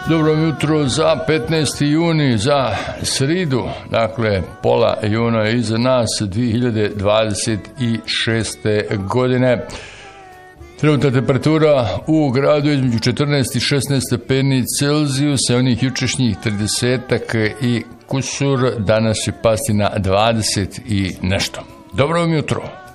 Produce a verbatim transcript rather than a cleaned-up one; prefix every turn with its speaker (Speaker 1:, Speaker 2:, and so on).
Speaker 1: Dobro jutro za petnaesti juni, za sridu, dakle pola juna je iza nas, dvije hiljade dvadeset šeste. godine. Trenutna temperatura u gradu između četrnaest i šesnaest stepeni Celzijusa, onih jučešnjih tridesetak i kusur, danas će pasti na dvadeset i nešto. Dobro vam jutro.